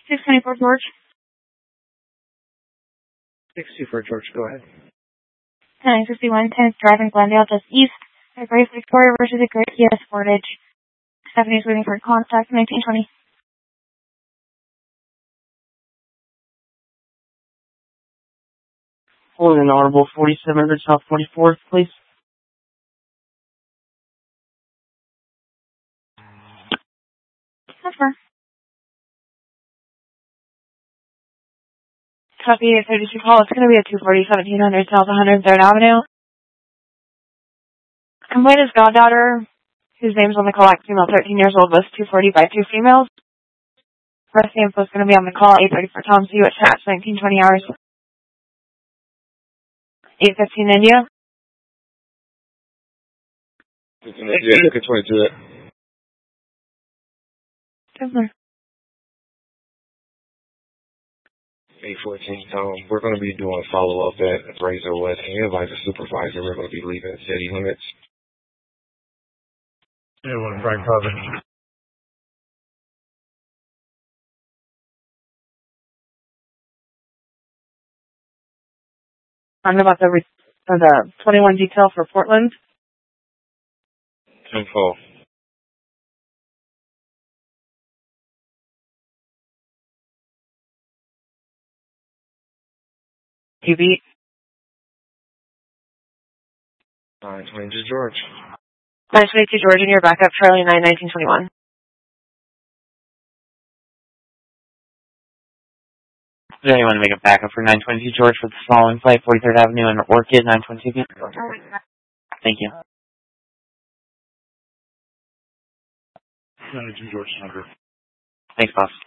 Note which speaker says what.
Speaker 1: 624 George.
Speaker 2: 624 George, go ahead.
Speaker 1: 951 10th driving Glendale just east. A Grace Victoria versus a Great Kia Sportage. Stephanie's waiting for contact 1920.
Speaker 3: Pulling an Audible 4700 South 44th, please.
Speaker 1: That's fair. Copy 832 call. It's going to be at 240 1700 South 103rd Avenue. Complaint is goddaughter, whose name's on the call, female, 13 years old, was 240 by 2 females. Rest of the info is going to be on the call, 8:30 for Tom C. Attached, 1920 hours. 8:15 India.
Speaker 4: Yeah, you can 22 it.
Speaker 1: Definitely.
Speaker 4: 814 Tom, we're going to be doing follow-up at Razorwood. Can you advise the supervisor we're going to be leaving city limits?
Speaker 5: Yeah, one Frank Coven.
Speaker 3: I'm about the 21 detail for Portland.
Speaker 4: 10-4.
Speaker 3: QB.
Speaker 4: 922 George.
Speaker 1: 922 George, and you're back up, Charlie 9, 1921.
Speaker 3: Does anyone make a backup for 922 George for the following flight, 43rd Avenue and Orchid 922? Thank you.
Speaker 5: 92 George number.
Speaker 3: Thanks, boss.